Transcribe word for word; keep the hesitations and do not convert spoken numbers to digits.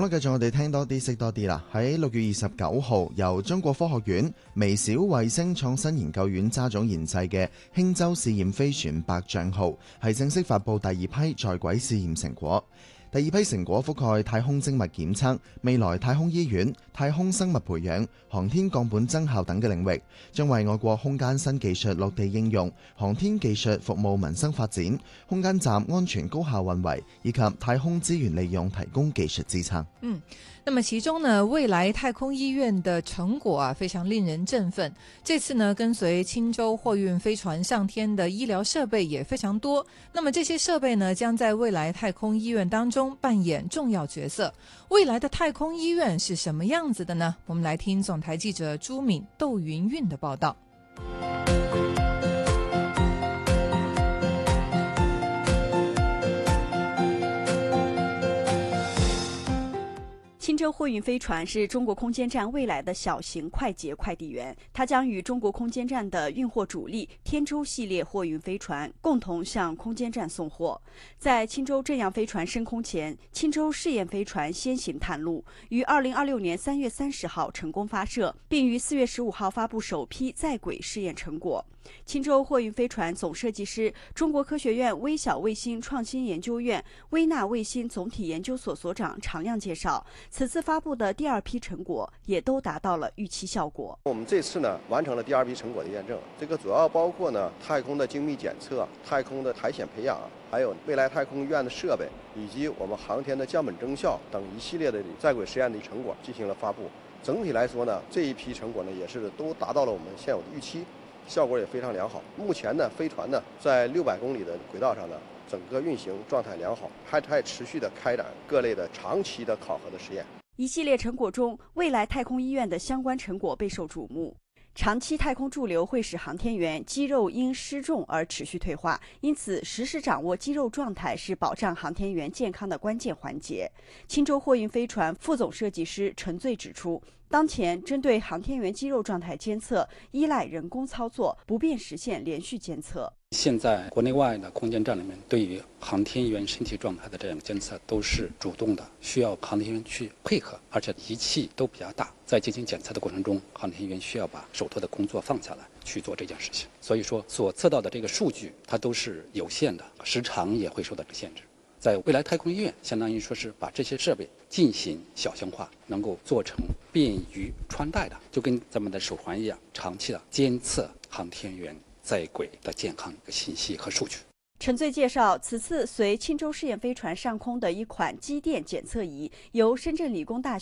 好啦，繼續我哋聽多啲識多啲啦。喺六月二十九號，由中國科學院微小衛星創新研究院揸種研製嘅輕舟試驗飛船白象號，係正式發布第二批在軌試驗成果。第二批成果覆蓋太空精密檢測、未來太空醫院、太空生物培養、航天降本增效等嘅領域，將為我國空間新技術落地應用、航天技術服務民生發展、空間站安全高效運維以及太空資源利用提供技術支撐。 嗯，那麼其中呢，未來太空醫院的成果啊，非常令人振奮。這次呢，跟隨輕舟貨運飛船上天的醫療設備也非常多。那麼這些設備呢，將在未來太空醫院當中扮演重要角色。未來的太空醫院是什麼樣子的呢？我們來聽總台記者朱敏、竇云韻的報道。 輕舟貨運飛船是中國空間站未來的小型快捷快遞員，它將與中國空間站的運貨主力天舟系列貨運飛船共同向空間站送貨。在輕舟這樣飛船升空前，輕舟試驗飛船先行探路，於二零二六年三月三十號成功發射，並於四月十五號發布首批在軌試驗成果。輕舟貨運飛船總設計師、中國科學院微小衛星創新研究院微納衛星總體研究所所長常亮介紹，此次發布的第二批成果也都達到了預期效果。 我們這次呢完成了第二批成果的驗證，這個主要包括呢太空的精密檢測、太空的苔蘚培養，還有未來太空醫院的設備，以及我們航天的降本增效等一系列的在軌實驗的成果進行了發布。整體來說呢，這一批成果呢也是都達到了我們現有的預期。效果也非常良好。目前呢，飛船呢在六百公里的軌道上呢，整個運行狀態良好，還在持續的開展各類的長期的考核的實驗。 一系列成果中，未來太空醫院的相關成果備受矚目。長期太空駐留會使航天員肌肉因失重而持續退化，因此實時掌握肌肉狀態是保障航天員健康的關鍵環節。輕舟貨運飛船副總設計師陳醉指出，當前針對航天員肌肉狀態監測依賴人工操作，不便實現連續監測。 現在國內外的空間站裡面對於航天員身體狀態的這樣監測都是主動的，需要航天員去配合，而且儀器都比較大，在進行檢測的過程中，航天員需要把手頭的工作放下來去做這件事情。所以說所測到的這個數據它都是有限的，時長也會受到限制。在未來太空醫院相當於說是把這些設備進行小型化，能夠做成便於穿戴的，就跟咱們的手環一樣，長期的監測航天員在軌的健康信息和數據。 陳醉介紹，此次隨輕舟試驗飛船上空的一款機電檢測儀，由深圳理工大學